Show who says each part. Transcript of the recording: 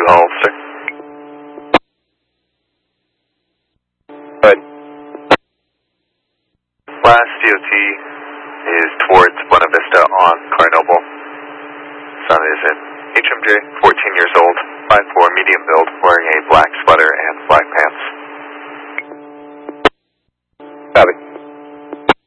Speaker 1: Ulster. Good. Last DOT is towards Buena Vista on Carnoble. Son is an HMJ, 14 years old, 5'4", medium build.